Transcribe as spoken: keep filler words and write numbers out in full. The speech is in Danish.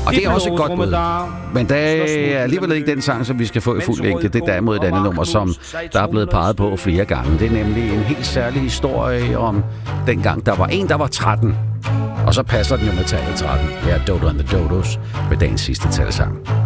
Og det er også et godt bud. Men det er alligevel ikke den sang, som vi skal få i fuld længde. Det er derimod et andet nummer, som der er blevet peget på flere gange. Det er nemlig en helt særlig historie om dengang, der var en, der var tretten. Og så passer den jo med tallet tretten. Her er Dodo and the Dodos med dagens sidste talsang.